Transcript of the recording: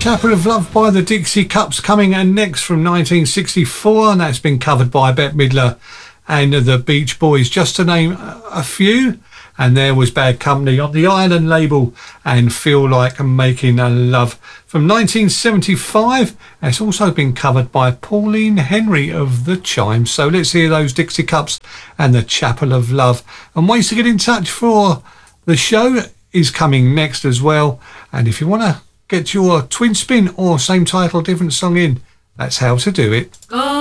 Chapel of Love by the Dixie Cups coming and next from 1964, and that's been covered by Bette Midler and the Beach Boys, just to name a few. And there was Bad Company on the Island label and Feel Like Making a Love from 1975. It's also been covered by Pauline Henry of the Chimes. So let's hear those Dixie Cups and the Chapel of Love. And ways to get in touch for the show is coming next as well. And if you want to get your twin spin or same title, different song in, that's how to do it.